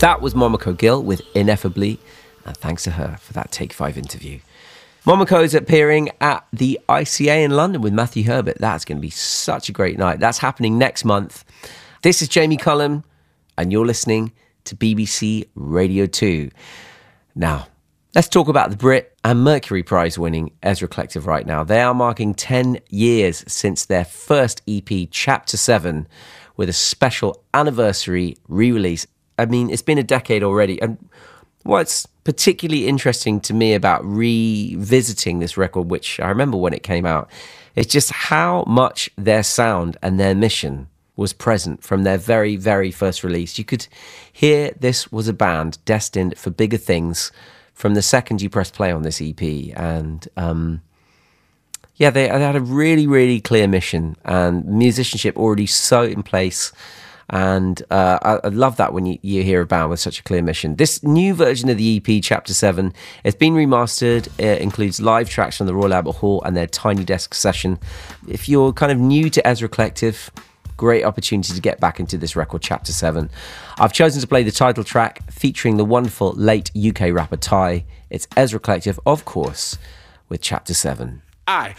That was Momoko Gill with Ineffably, and thanks to her for that Take 5 interview. Momoko is appearing at the ICA in London with Matthew Herbert. That's going to be such a great night. That's happening next month. This is Jamie Cullum, and you're listening to BBC Radio 2. Now, let's talk about the Brit and Mercury Prize winning Ezra Collective right now. They are marking 10 years since their first EP, Chapter 7, with a special anniversary re-release. I mean, it's been a decade already. And what's particularly interesting to me about revisiting this record, which I remember when it came out, is just how much their sound and their mission was present from their very, very first release. You could hear this was a band destined for bigger things from the second you press play on this EP. And they had a really, really clear mission, and musicianship already so in place. And I love that when you hear a band with such a clear mission. This new version of the EP, Chapter 7, it's been remastered. It includes live tracks from the Royal Albert Hall and their Tiny Desk session. If you're kind of new to Ezra Collective, great opportunity to get back into this record, Chapter 7. I've chosen to play the title track featuring the wonderful late UK rapper Ty. It's Ezra Collective, of course, with Chapter 7.